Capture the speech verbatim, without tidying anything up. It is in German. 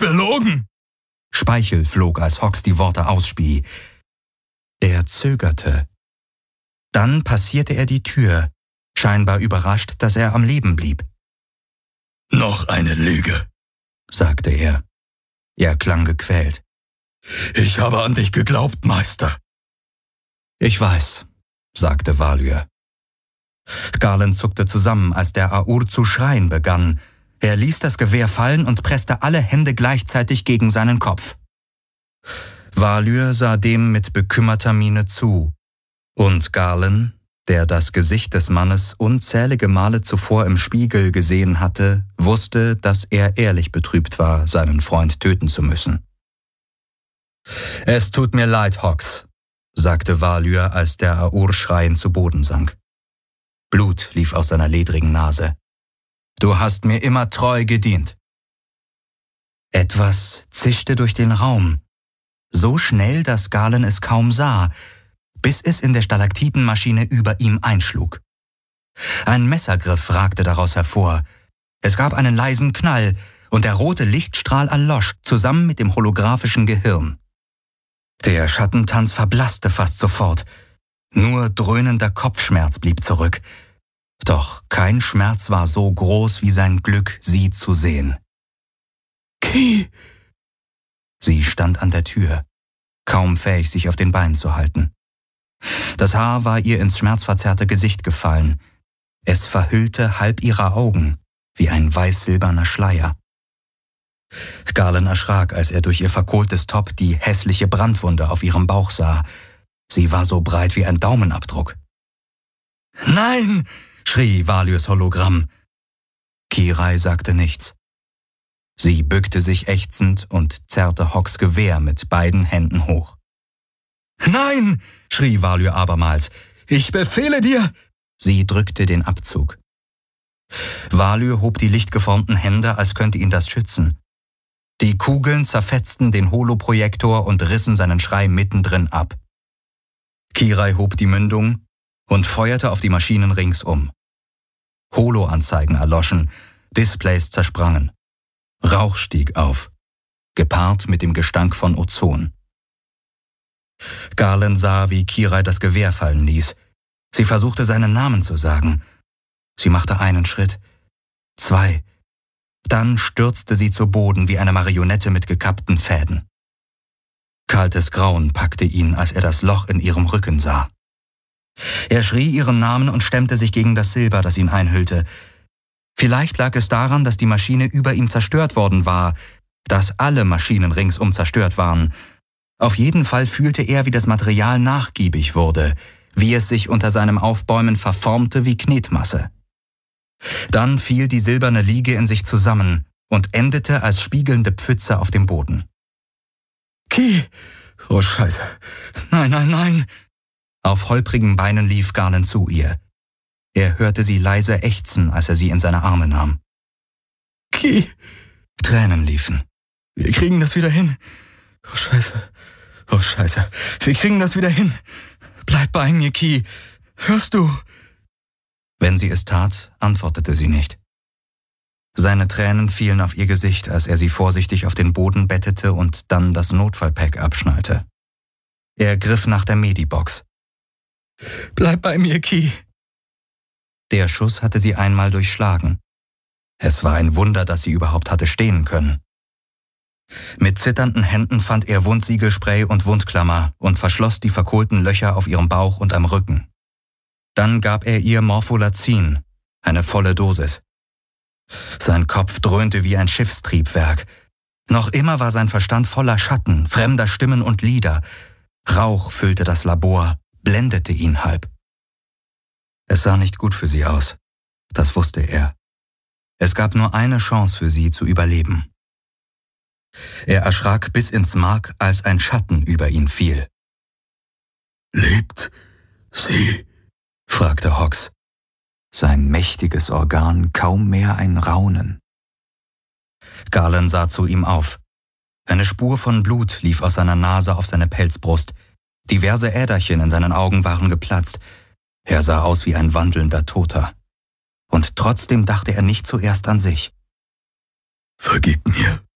belogen!« Speichel flog, als Hawks die Worte ausspie. Er zögerte. Dann passierte er die Tür, scheinbar überrascht, dass er am Leben blieb. »Noch eine Lüge«, sagte er. Er klang gequält. »Ich habe an dich geglaubt, Meister.« »Ich weiß«, sagte Valyr. Garland zuckte zusammen, als der Aur zu schreien begann. Er ließ das Gewehr fallen und presste alle Hände gleichzeitig gegen seinen Kopf. Valyr sah dem mit bekümmerter Miene zu, und Garland, der das Gesicht des Mannes unzählige Male zuvor im Spiegel gesehen hatte, wusste, dass er ehrlich betrübt war, seinen Freund töten zu müssen. »Es tut mir leid, Hawks«, sagte Valyr, als der Aur schreiend zu Boden sank. Blut lief aus seiner ledrigen Nase. »Du hast mir immer treu gedient.« Etwas zischte durch den Raum, so schnell, dass Garland es kaum sah, bis es in der Stalaktitenmaschine über ihm einschlug. Ein Messergriff ragte daraus hervor. Es gab einen leisen Knall, und der rote Lichtstrahl erlosch, zusammen mit dem holographischen Gehirn. Der Schattentanz verblasste fast sofort. Nur dröhnender Kopfschmerz blieb zurück. Doch kein Schmerz war so groß wie sein Glück, sie zu sehen. »Ki!« Sie stand an der Tür, kaum fähig, sich auf den Beinen zu halten. Das Haar war ihr ins schmerzverzerrte Gesicht gefallen. Es verhüllte halb ihrer Augen, wie ein weiß-silberner Schleier. Garland erschrak, als er durch ihr verkohltes Top die hässliche Brandwunde auf ihrem Bauch sah. Sie war so breit wie ein Daumenabdruck. »Nein!« schrie Valyrs Hologramm. Kirai sagte nichts. Sie bückte sich ächzend und zerrte Hawks Gewehr mit beiden Händen hoch. »Nein!« schrie Valyr abermals. »Ich befehle dir!« Sie drückte den Abzug. Valyr hob die lichtgeformten Hände, als könnte ihn das schützen. Die Kugeln zerfetzten den Holoprojektor und rissen seinen Schrei mittendrin ab. Kirai hob die Mündung und feuerte auf die Maschinen ringsum. Holo-Anzeigen erloschen, Displays zersprangen. Rauch stieg auf, gepaart mit dem Gestank von Ozon. Garland sah, wie Kirai das Gewehr fallen ließ. Sie versuchte, seinen Namen zu sagen. Sie machte einen Schritt, zwei. Dann stürzte sie zu Boden wie eine Marionette mit gekappten Fäden. Kaltes Grauen packte ihn, als er das Loch in ihrem Rücken sah. Er schrie ihren Namen und stemmte sich gegen das Silber, das ihn einhüllte. Vielleicht lag es daran, dass die Maschine über ihm zerstört worden war, dass alle Maschinen ringsum zerstört waren. Auf jeden Fall fühlte er, wie das Material nachgiebig wurde, wie es sich unter seinem Aufbäumen verformte wie Knetmasse. Dann fiel die silberne Liege in sich zusammen und endete als spiegelnde Pfütze auf dem Boden. »Ki! Oh Scheiße! Nein, nein, nein!« Auf holprigen Beinen lief Garland zu ihr. Er hörte sie leise ächzen, als er sie in seine Arme nahm. »Ki!« Tränen liefen. »Wir kriegen das wieder hin. Oh Scheiße, oh Scheiße, wir kriegen das wieder hin. Bleib bei mir, Ki. Hörst du?« Wenn sie es tat, antwortete sie nicht. Seine Tränen fielen auf ihr Gesicht, als er sie vorsichtig auf den Boden bettete und dann das Notfallpack abschnallte. Er griff nach der Medibox. »Bleib bei mir, Ki!« Der Schuss hatte sie einmal durchschlagen. Es war ein Wunder, dass sie überhaupt hatte stehen können. Mit zitternden Händen fand er Wundsiegelspray und Wundklammer und verschloss die verkohlten Löcher auf ihrem Bauch und am Rücken. Dann gab er ihr Morpholazin, eine volle Dosis. Sein Kopf dröhnte wie ein Schiffstriebwerk. Noch immer war sein Verstand voller Schatten, fremder Stimmen und Lieder. Rauch füllte das Labor, blendete ihn halb. Es sah nicht gut für sie aus, das wusste er. Es gab nur eine Chance für sie zu überleben. Er erschrak bis ins Mark, als ein Schatten über ihn fiel. »Lebt sie?« fragte Hawks. Sein mächtiges Organ kaum mehr ein Raunen. Garland sah zu ihm auf. Eine Spur von Blut lief aus seiner Nase auf seine Pelzbrust. Diverse Äderchen in seinen Augen waren geplatzt. Er sah aus wie ein wandelnder Toter. Und trotzdem dachte er nicht zuerst an sich. »Vergib mir«,